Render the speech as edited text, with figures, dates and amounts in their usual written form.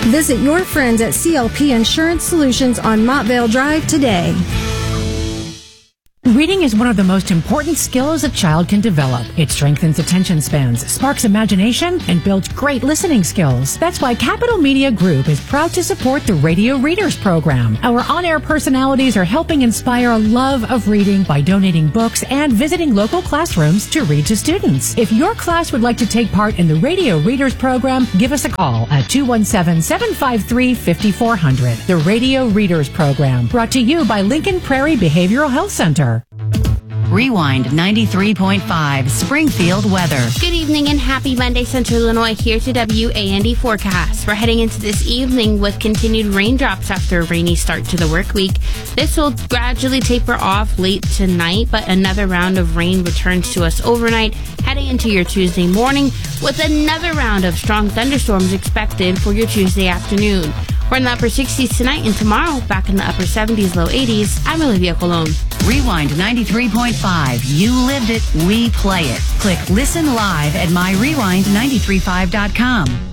Visit your friends at CLP Insurance Solutions on Montvale Drive today. Reading is one of the most important skills a child can develop. It strengthens attention spans, sparks imagination, and builds great listening skills. That's why Capital Media Group is proud to support the Radio Readers Program. Our on-air personalities are helping inspire a love of reading by donating books and visiting local classrooms to read to students. If your class would like to take part in the Radio Readers Program, give us a call at 217-753-5400. The Radio Readers Program, brought to you by Lincoln Prairie Behavioral Health Center. Rewind 93.5 Springfield weather. Good evening and happy Monday, Central Illinois. Here to WAND forecast. We're heading into this evening with continued raindrops after a rainy start to the work week. This will gradually taper off late tonight, but another round of rain returns to us overnight, heading into your Tuesday morning with another round of strong thunderstorms expected for your Tuesday afternoon. We're in the upper 60s tonight and tomorrow, back in the upper 70s, low 80s. I'm Olivia Colon. Rewind 93.5. You lived it, we play it. Click listen live at myrewind935.com.